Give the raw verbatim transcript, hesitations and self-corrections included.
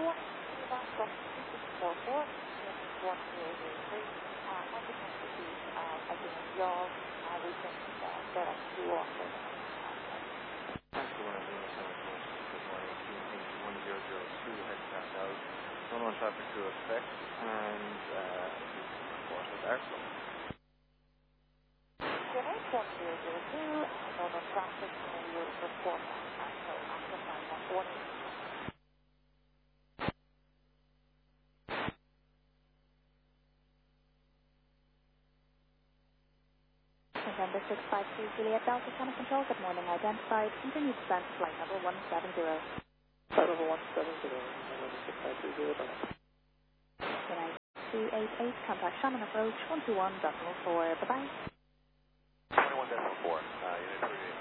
four four, one zero zero three. Uh, as you can see, uh, again, your uh, we can uh, direct you on the Taxi one zero seven four six, good morning, T M H one zero zero two, heading back out, one one traffic to effect, and uh, report with airflow. T M H one zero zero two, northern traffic, and you report airflow after nine one warning. November six five two Juliet Delta Channel Control, good morning, identified, continue descent to flight level one seven zero. Flight level one seven zero, November six five two Juliet Delta. United two eight eight, contact Shannon approach one two one decimal four, bye bye. twenty-one decimal four, uh, Unit three eight.